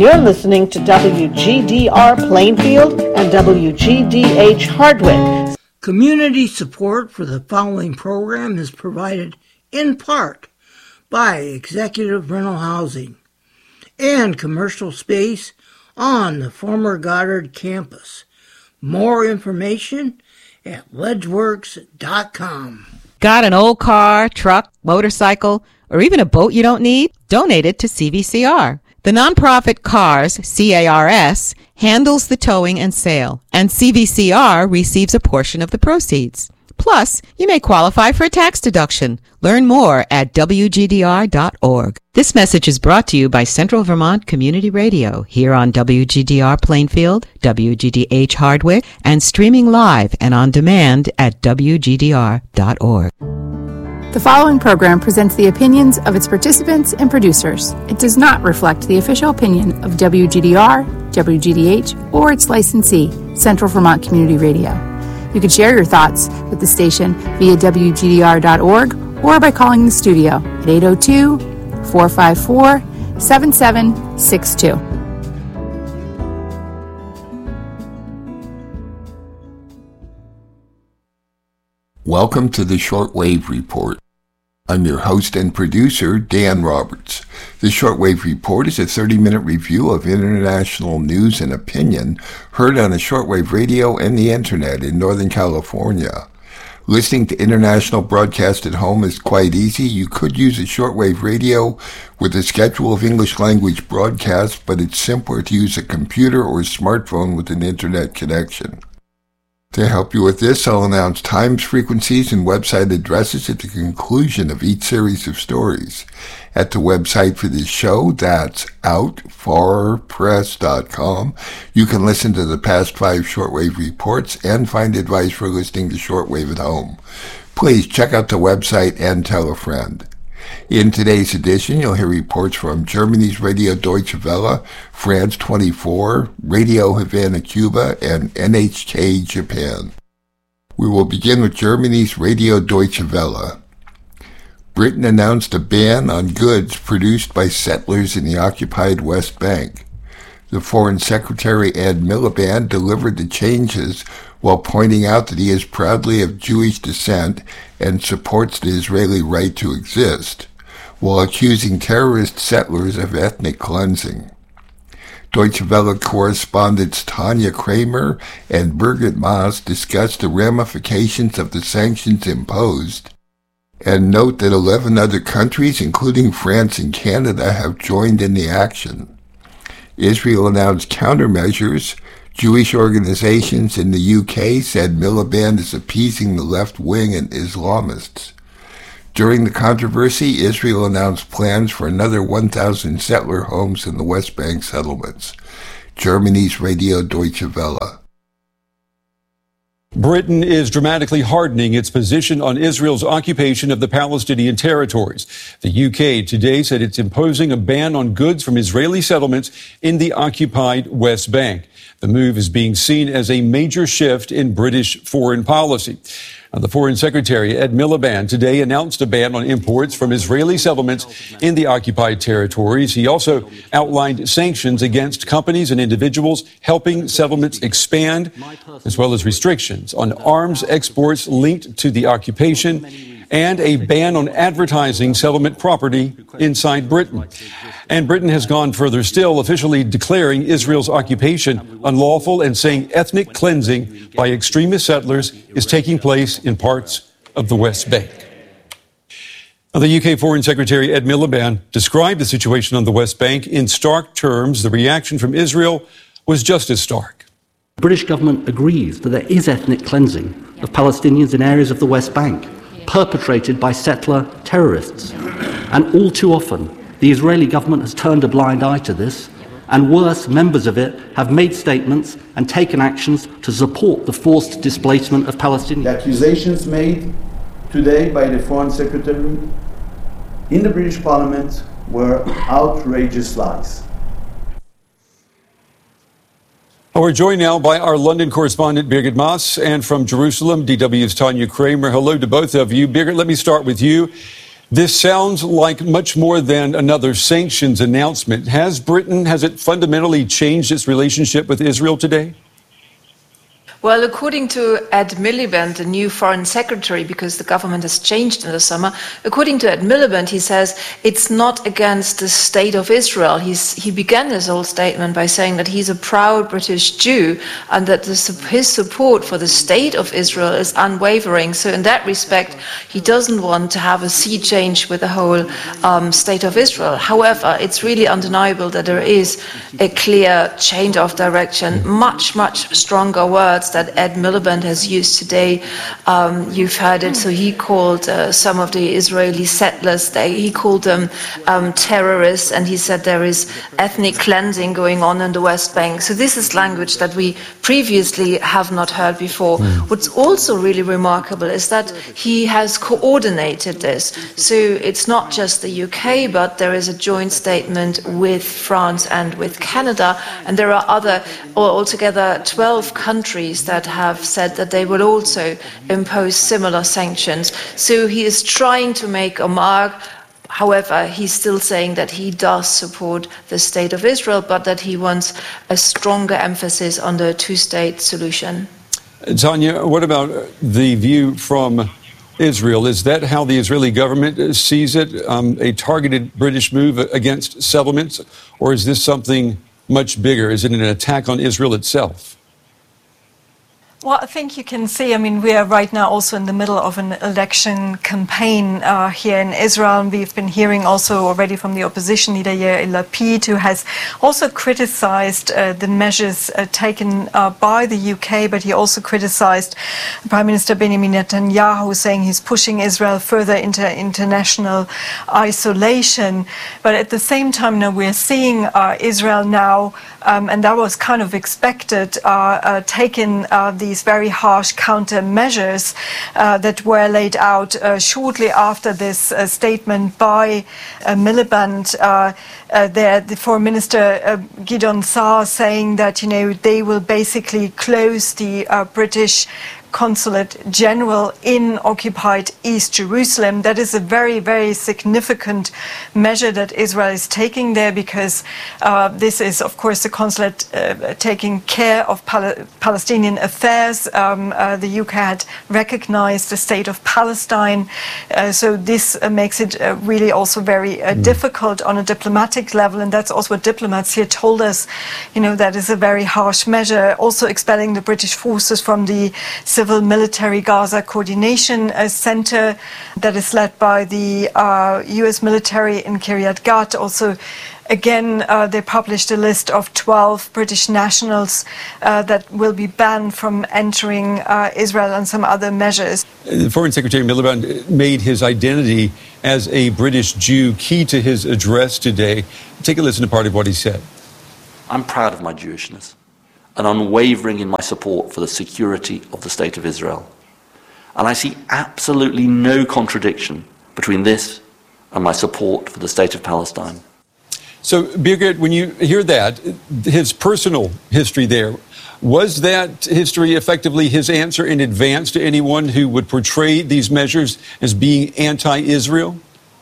You're listening to WGDR Plainfield and WGDH Hardwick. Community support for the following program is provided in part by Executive Rental Housing and commercial space on the former Goddard campus. More information at ledgeworks.com. Got an old car, truck, motorcycle, or even a boat you don't need? Donate it to CVCR. The nonprofit CARS, C-A-R-S, handles the towing and sale, and CVCR receives a portion of the proceeds. Plus, you may qualify for a tax deduction. Learn more at WGDR.org. This message is brought to you by Central Vermont Community Radio, here on WGDR Plainfield, WGDH Hardwick, and streaming live and on demand at WGDR.org. The following program presents the opinions of its participants and producers. It does not reflect the official opinion of WGDR, WGDH, or its licensee, Central Vermont Community Radio. You can share your thoughts with the station via WGDR.org or by calling the studio at 802-454-7762. Welcome to the Shortwave Report. I'm your host and producer, Dan Roberts. The Shortwave Report is a 30-minute review of international news and opinion heard on the shortwave radio and the internet in Northern California. Listening to international broadcast at home is quite easy. You could use a shortwave radio with a schedule of English language broadcasts, but it's simpler to use a computer or smartphone with an internet connection. To help you with this, I'll announce times, frequencies, and website addresses at the conclusion of each series of stories. At the website for this show, that's outfarpress.com, you can listen to the past 5 shortwave reports and find advice for listening to shortwave at home. Please check out the website and tell a friend. In today's edition, you'll hear reports from Germany's Radio Deutsche Welle, France 24, Radio Havana, Cuba, and NHK Japan. We will begin with Germany's Radio Deutsche Welle. Britain announced a ban on goods produced by settlers in the occupied West Bank. The Foreign Secretary Ed Miliband delivered the changes while pointing out that he is proudly of Jewish descent and supports the Israeli right to exist, while accusing terrorist settlers of ethnic cleansing. Deutsche Welle correspondents Tanya Kramer and Birgit Maas discussed the ramifications of the sanctions imposed and note that 11 other countries, including France and Canada, have joined in the action. Israel announced countermeasures. Jewish organizations in the UK said Miliband is appeasing the left wing and Islamists. During the controversy, Israel announced plans for another 1,000 settler homes in the West Bank settlements. Germany's Radio Deutsche Welle. Britain is dramatically hardening its position on Israel's occupation of the Palestinian territories. The UK today said it's imposing a ban on goods from Israeli settlements in the occupied West Bank. The move is being seen as a major shift in British foreign policy. Now, the Foreign Secretary, Ed Miliband, today announced a ban on imports from Israeli settlements in the occupied territories. He also outlined sanctions against companies and individuals helping settlements expand, as well as restrictions on arms exports linked to the occupation, and a ban on advertising settlement property inside Britain. And Britain has gone further still, officially declaring Israel's occupation unlawful and saying ethnic cleansing by extremist settlers is taking place in parts of the West Bank. Now, the UK Foreign Secretary Ed Miliband described the situation on the West Bank in stark terms. The reaction from Israel was just as stark. The British government agrees that there is ethnic cleansing of Palestinians in areas of the West Bank, perpetrated by settler terrorists. And all too often, the Israeli government has turned a blind eye to this, and worse, members of it have made statements and taken actions to support the forced displacement of Palestinians. The accusations made today by the Foreign Secretary in the British Parliament were outrageous lies. We're joined now by our London correspondent, Birgit Maas, and from Jerusalem, DW's Tanya Kramer. Hello to both of you. Birgit, let me start with you. This sounds like much more than another sanctions announcement. Has it fundamentally changed its relationship with Israel today? Well, according to Ed Miliband, the new foreign secretary, because the government has changed in the summer, according to Ed Miliband, he says it's not against the state of Israel. He began his whole statement by saying that he's a proud British Jew and that his support for the state of Israel is unwavering. So in that respect, he doesn't want to have a sea change with the whole state of Israel. However, it's really undeniable that there is a clear change of direction, much, much stronger words that Ed Miliband has used today. You've heard it. So he called some of the Israeli settlers, he called them terrorists, and he said there is ethnic cleansing going on in the West Bank. So this is language that we previously have not heard before. What's also really remarkable is that he has coordinated this. So it's not just the UK, but there is a joint statement with France and with Canada, and there are altogether 12 countries that have said that they will also impose similar sanctions. So he is trying to make a mark. However, he's still saying that he does support the state of Israel, but that he wants a stronger emphasis on the two-state solution. Tanya, what about the view from Israel? Is that how the Israeli government sees it, a targeted British move against settlements, or is this something much bigger? Is it an attack on Israel itself? Well, I think you can see, we are right now also in the middle of an election campaign here in Israel. And we've been hearing also already from the opposition leader Yair Lapid, who has also criticized the measures taken by the UK, but he also criticized Prime Minister Benjamin Netanyahu, saying he's pushing Israel further into international isolation. But at the same time, now we're seeing Israel now, and that was kind of expected, taking these very harsh countermeasures that were laid out shortly after this statement by Miliband. The Foreign Minister Gideon Saar saying that they will basically close the British Consulate General in occupied East Jerusalem. That is a very, very significant measure that Israel is taking there, because this is, of course, the consulate taking care of Palestinian affairs. The UK had recognized the state of Palestine. So this makes it really also very difficult on a diplomatic level. And that's also what diplomats here told us, that is a very harsh measure. Also expelling the British forces from the Civil Military Gaza Coordination Center that is led by the US military in Kiryat Gat. Also, again, they published a list of 12 British nationals that will be banned from entering Israel, and some other measures. Foreign Secretary Miliband made his identity as a British Jew key to his address today. Take a listen to part of what he said. I'm proud of my Jewishness and unwavering in my support for the security of the State of Israel. And I see absolutely no contradiction between this and my support for the State of Palestine. So, Birgit, when you hear that, his personal history there, was that history effectively his answer in advance to anyone who would portray these measures as being anti-Israel?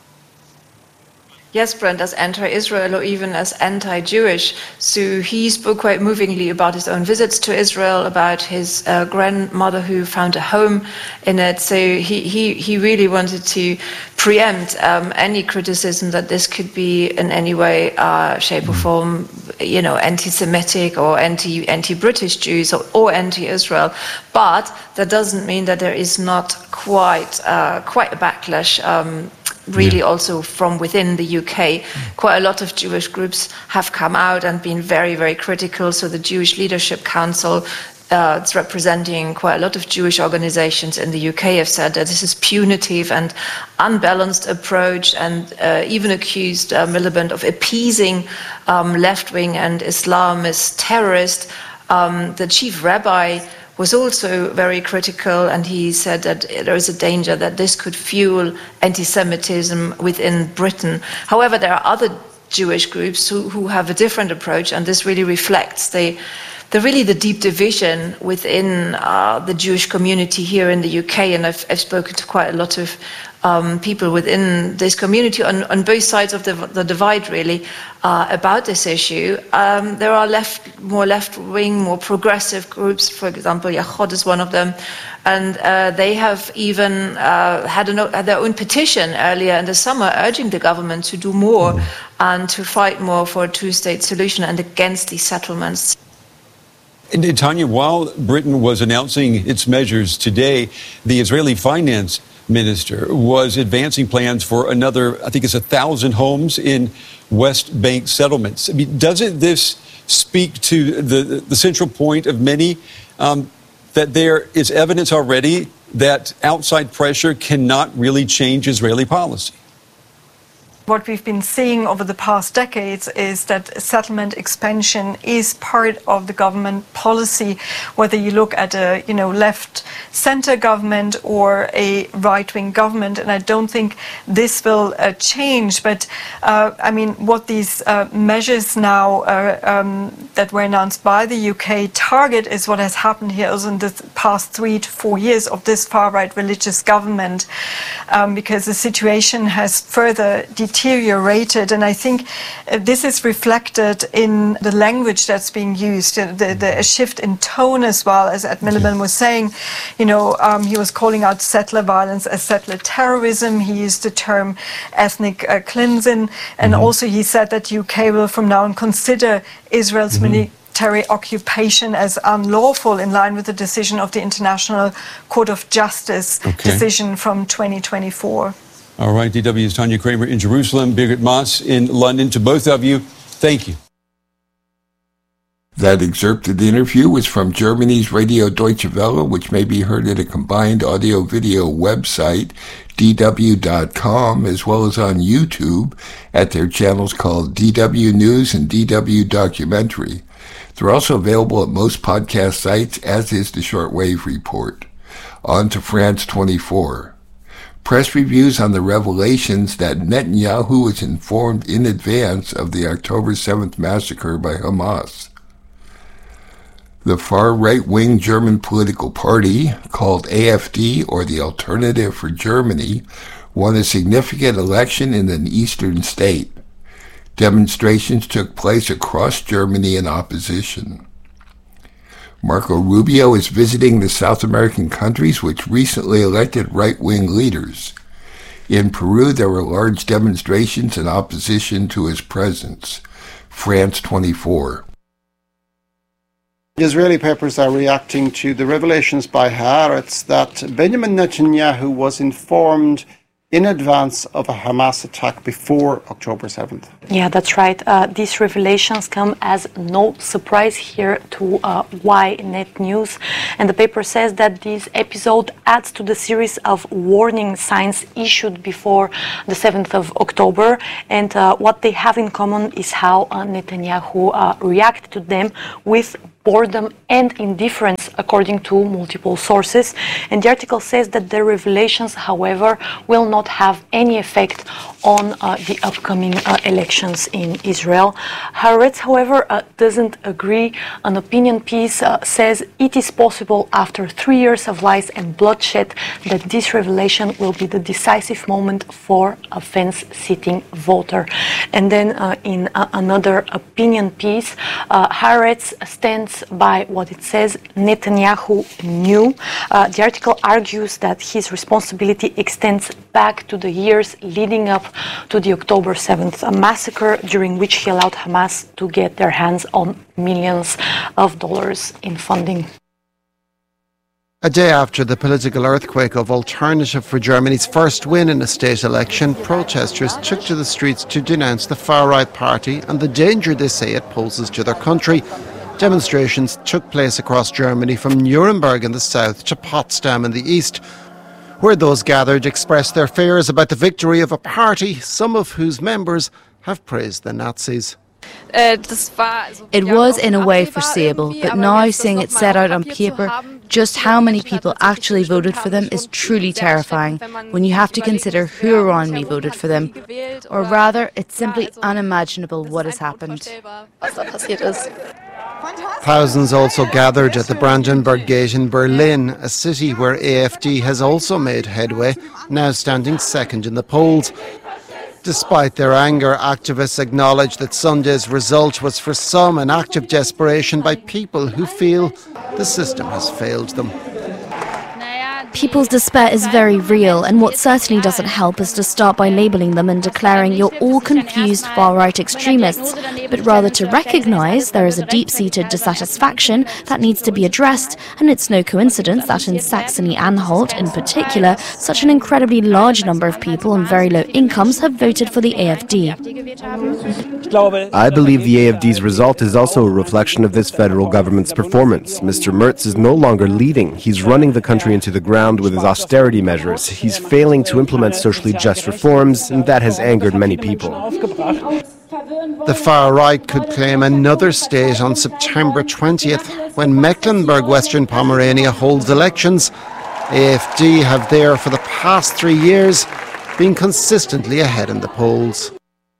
Yes, Brent, as anti-Israel or even as anti-Jewish. So he spoke quite movingly about his own visits to Israel, about his grandmother who found a home in it. So he really wanted to preempt any criticism that this could be in any way, shape or form, anti-Semitic or anti-British Jews or anti-Israel. But that doesn't mean that there is not quite a backlash. Really also from within the UK. Quite a lot of Jewish groups have come out and been very, very critical. So the Jewish Leadership Council, it's representing quite a lot of Jewish organizations in the UK, have said that this is punitive and unbalanced approach, and even accused Miliband of appeasing left-wing and Islamist terrorists. The chief rabbi was also very critical, and he said that there is a danger that this could fuel anti-Semitism within Britain. However, there are other Jewish groups who have a different approach, and this really reflects the deep division within the Jewish community here in the UK. And I've spoken to quite a lot of people within this community on both sides of the divide, really, about this issue. There are more left-wing, more progressive groups, for example, Yachod is one of them, and they have even had their own petition earlier in the summer urging the government to do more and to fight more for a two-state solution and against these settlements. And Tanya, while Britain was announcing its measures today, the Israeli finance minister was advancing plans for another, I think it's 1,000 homes in West Bank settlements. I mean, doesn't this speak to the central point of many, that there is evidence already that outside pressure cannot really change Israeli policy? What we've been seeing over the past decades is that settlement expansion is part of the government policy, whether you look at a left-center government or a right-wing government. And I don't think this will change. But what these measures now that were announced by the UK target is what has happened here also in the past 3 to 4 years of this far-right religious government, because the situation has further deteriorated, and I think this is reflected in the language that's being used, a shift in tone as well, as Ed Miliband was saying. He was calling out settler violence as settler terrorism. He used the term ethnic cleansing, and also he said that UK will from now on consider Israel's military occupation as unlawful, in line with the decision of the International Court of Justice decision from 2024. All right, DW's Tanya Kramer in Jerusalem, Birgit Maas in London. To both of you, thank you. That excerpted interview was from Germany's Radio Deutsche Welle, which may be heard at a combined audio-video website, dw.com, as well as on YouTube at their channels called DW News and DW Documentary. They're also available at most podcast sites, as is the Shortwave Report. On to France 24. Press reviews on the revelations that Netanyahu was informed in advance of the October 7th massacre by Hamas. The far right-wing German political party, called AfD, or the Alternative for Germany, won a significant election in an eastern state. Demonstrations took place across Germany in opposition. Marco Rubio is visiting the South American countries which recently elected right-wing leaders. In Peru, there were large demonstrations in opposition to his presence. France 24. Israeli papers are reacting to the revelations by Haaretz that Benjamin Netanyahu was informed in advance of a Hamas attack before October 7th. Yeah, that's right. These revelations come as no surprise here to Ynet News. And the paper says that this episode adds to the series of warning signs issued before the 7th of October. And what they have in common is how Netanyahu reacted to them with boredom and indifference, according to multiple sources. And the article says that the revelations, however, will not have any effect on the upcoming elections in Israel. Haaretz, however, doesn't agree. An opinion piece says it is possible, after 3 years of lies and bloodshed, that this revelation will be the decisive moment for a fence-sitting voter. And then in another opinion piece, Haaretz stands by what it says Netanyahu knew. The article argues that his responsibility extends back to the years leading up to the October 7th massacre, during which he allowed Hamas to get their hands on millions of dollars in funding. A day after the political earthquake of Alternative for Germany's first win in a state election, protesters took to the streets to denounce the far-right party and the danger they say it poses to their country. Demonstrations took place across Germany, from Nuremberg in the south to Potsdam in the east, where those gathered expressed their fears about the victory of a party, some of whose members have praised the Nazis. It was in a way foreseeable, but now seeing it set out on paper, just how many people actually voted for them is truly terrifying when you have to consider who around me voted for them. Or rather, it's simply unimaginable what has happened. Thousands also gathered at the Brandenburg Gate in Berlin, a city where AfD has also made headway, now standing second in the polls. Despite their anger, activists acknowledge that Sunday's result was for some an act of desperation by people who feel the system has failed them. People's despair is very real, and what certainly doesn't help is to start by labelling them and declaring you're all confused far-right extremists, but rather to recognise there is a deep-seated dissatisfaction that needs to be addressed, and it's no coincidence that in Saxony-Anhalt in particular, such an incredibly large number of people on very low incomes have voted for the AfD. I believe the AfD's result is also a reflection of this federal government's performance. Mr. Merz is no longer leading. He's running the country into the ground with his austerity measures. He's failing to implement socially just reforms, and that has angered many people. The far right could claim another state on September 20th when Mecklenburg-Western Pomerania holds elections. AfD have there for the past 3 years been consistently ahead in the polls.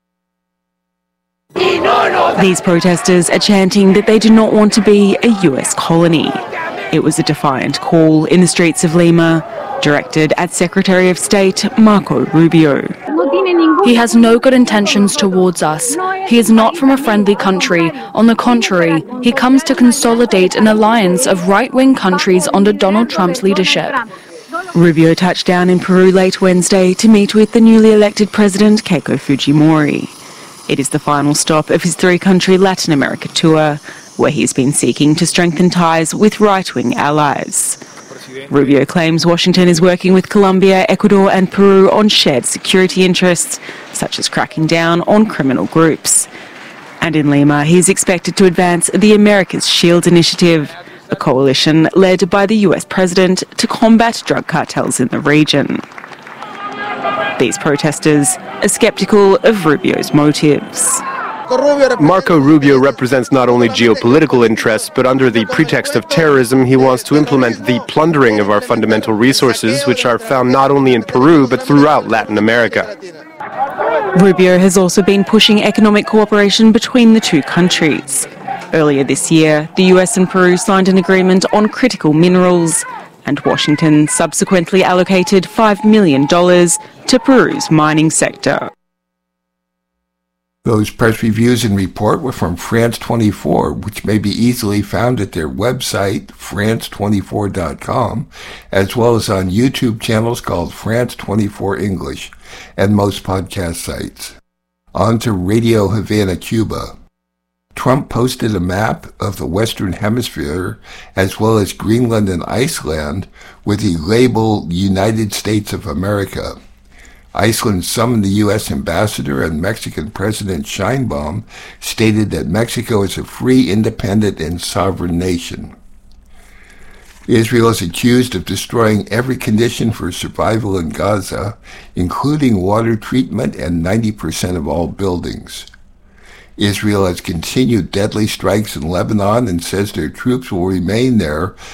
These protesters are chanting that they do not want to be a US colony. It was a defiant call in the streets of Lima, directed at Secretary of State Marco Rubio. He has no good intentions towards us. He is not from a friendly country. On the contrary, he comes to consolidate an alliance of right-wing countries under Donald Trump's leadership. Rubio touched down in Peru late Wednesday to meet with the newly elected President Keiko Fujimori. It is the final stop of his three-country Latin America tour, where he's been seeking to strengthen ties with right-wing allies. Rubio claims Washington is working with Colombia, Ecuador and Peru on shared security interests, such as cracking down on criminal groups. And in Lima, he is expected to advance the America's Shield Initiative, a coalition led by the US president to combat drug cartels in the region. These protesters are sceptical of Rubio's motives. Marco Rubio represents not only geopolitical interests, but under the pretext of terrorism, he wants to implement the plundering of our fundamental resources, which are found not only in Peru, but throughout Latin America. Rubio has also been pushing economic cooperation between the two countries. Earlier this year, the US and Peru signed an agreement on critical minerals, and Washington subsequently allocated $5 million to Peru's mining sector. Those press reviews and report were from France 24, which may be easily found at their website, France24.com, as well as on YouTube channels called France 24 English and most podcast sites. On to Radio Havana, Cuba. Trump posted a map of the Western Hemisphere as well as Greenland and Iceland with the label United States of America. Iceland summoned the U.S. ambassador, and Mexican President Sheinbaum stated that Mexico is a free, independent, and sovereign nation. Israel is accused of destroying every condition for survival in Gaza, including water treatment and 90% of all buildings. Israel has continued deadly strikes in Lebanon and says their troops will remain there